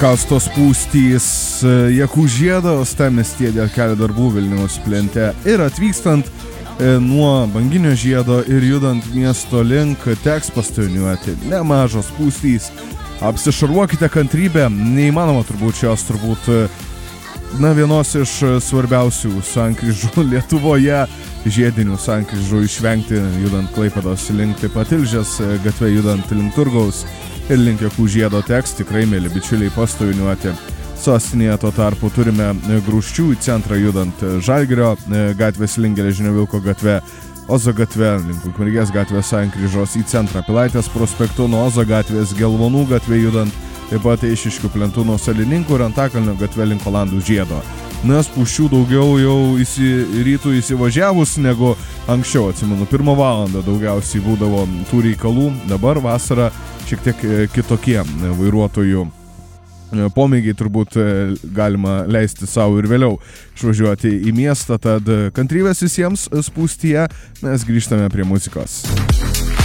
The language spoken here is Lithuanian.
Kastos spūstys Jakų žiedo uostamiestyje dėl kelio darbų Vilniaus plente ir atvykstant nuo Banginio žiedo ir judant miesto link teks pastoniuoti nemažos spūstys. Apsišarvuokite kantrybę, neįmanoma šios vienos iš svarbiausių sankryžų Lietuvoje, žiedinių sankryžų išvengti judant Klaipėdos link, taip pat Ilžės gatve judant link Turgaus ir link Jakų žiedo teks tikrai, mėly bičiuliai, pastoniuoti. Sostinėje tuo tarpu turime Grūščių į centrą judant Žalgirio gatvės link Geležinio Vilko gatve, Ozo gatve link Ukmergės gatvės sankryžos į centrą Pilaitės prospektu, nuo Ozo gatvės Gelvonų gatve judant, taip pat Eišiškių plentų nuo Salininkų ir Antakalnio gatve link Olandų žiedo. Nes spūsčių daugiau jau rytų įsivažiavus negu anksčiau, atsimenu, 1 valandą daugiausiai būdavo tų reikalų, dabar vasara šiek tiek kitokie vairuotojų pomėgiai, turbūt galima leisti savo ir vėliau išvažiuoti į miestą, tad kantrybės visiems spūstyje, mes grįžtame prie muzikos.